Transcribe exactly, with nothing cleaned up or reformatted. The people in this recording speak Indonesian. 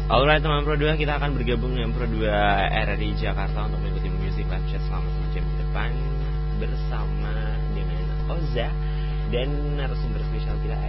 Alright teman Pro dua, kita akan bergabung dengan Pro dua R R I Jakarta untuk mengikuti Music Live Chat selama satu jam ke depan bersama dengan Oza dan narasumber spesial kita